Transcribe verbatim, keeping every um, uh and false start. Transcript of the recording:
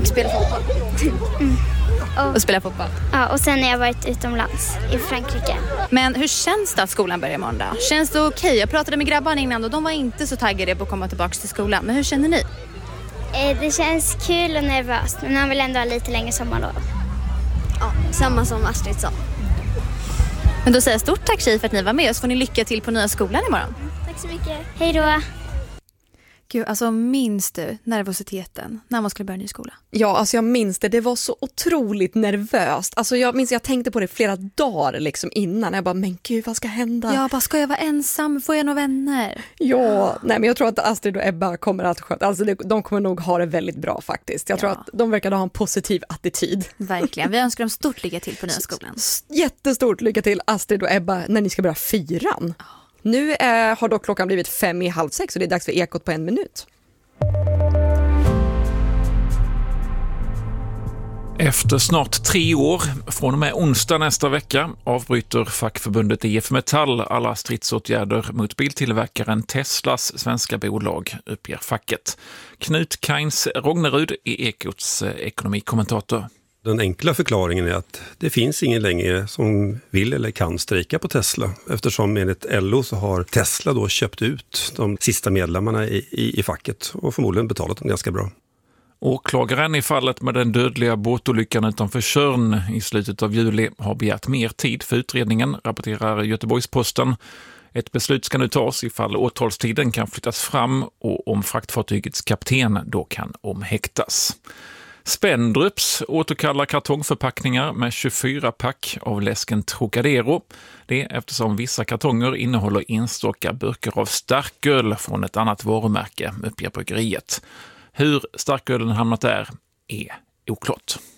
och spela fotboll. Mm. Och, och spela fotboll. Ja, och sen har jag varit utomlands i Frankrike. Men hur känns det att skolan börjar imorgon då? Känns det okej? Okay? Jag pratade med grabbarna innan och de var inte så taggade på att komma tillbaka till skolan. Men hur känner ni? Eh, det känns kul och nervöst, men man vill ändå ha lite längre sommarlov. Ja, samma som Astrid sa. Men då säger jag stort tack tjej för att ni var med och så får ni lycka till på nya skolan imorgon. Tack så mycket. Hej då. Gud, alltså minns du nervositeten när man skulle börja ny skola? Ja, alltså jag minns det. Det var så otroligt nervöst. Alltså jag minns jag tänkte på det flera dagar liksom innan. Jag bara, men gud, vad ska hända? Ja, bara ska jag vara ensam? Får jag några vänner? Ja, nej men jag tror att Astrid och Ebba kommer att sköta. Alltså det, de kommer nog ha det väldigt bra faktiskt. Jag tror Ja. att de verkar ha en positiv attityd. Verkligen. Vi önskar dem stort lycka till på nya skolan. Jättestort lycka till Astrid och Ebba när ni ska börja fyran. Oh. Nu eh, har dock klockan blivit fem i halv sex och det är dags för Ekot på en minut. Efter snart tre år, från och med onsdag nästa vecka, avbryter fackförbundet I F Metall alla stridsåtgärder mot biltillverkaren Teslas svenska bolag, uppger facket. Knut Kains Rognerud är Ekots ekonomikommentator. Den enkla förklaringen är att det finns ingen längre som vill eller kan strejka på Tesla, eftersom enligt L O så har Tesla då köpt ut de sista medlemmarna i, i, i facket och förmodligen betalat dem ganska bra. Åklagaren i fallet med den dödliga båtolyckan utanför Tjörn i slutet av juli har begärt mer tid för utredningen, rapporterar Göteborgs-Posten. Ett beslut ska nu tas ifall åtalstiden kan flyttas fram och om fraktfartygets kapten då kan omhäktas. Spendrups återkallar kartongförpackningar med tjugofyra pack av läsken Trocadero. Det är eftersom vissa kartonger innehåller enstaka burkar av starköl från ett annat varumärke, uppger bryggeriet. Hur starkölen hamnat där är oklart.